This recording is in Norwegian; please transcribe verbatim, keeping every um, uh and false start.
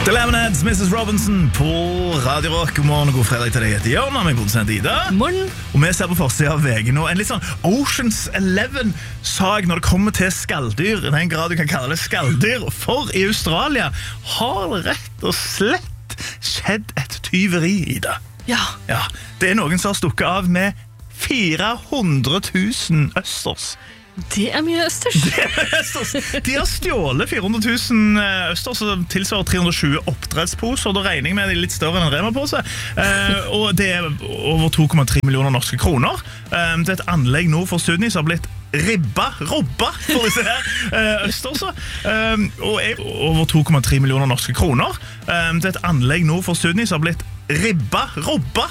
The Lemonheads, missus Robinson på Radio Rock. God morgen og god fredag til deg. Jeg heter Jørn, og min produsent Ida. Morgen. Og vi ser på forsiden av V G nå en litt sånn Oceans Eleven-sag når det kommer til skalldyr. I den grad du kan kalle det skalldyr. For i Australia har det rett og slett skjedd et tyveri, Ida. Ja. Ja, det er noen som har stukket av med fire hundre tusen østers. Det er mye østers. Det er østers. De har stjålet fire hundre tusen østers, som tilsvarer tre hundre og tjue oppdrettsposer. Da regner jeg med de litt større enn en Rema-pose. Eh, og det er over to komma tre millioner norske kroner. Eh, det er et anlegg nord for Sydney som har blitt ribba, robba for disse her eh, østers. Eh, og er over to komma tre millioner norske kroner. Eh, det er et anlegg nord for Sydney som har blitt ribba, robba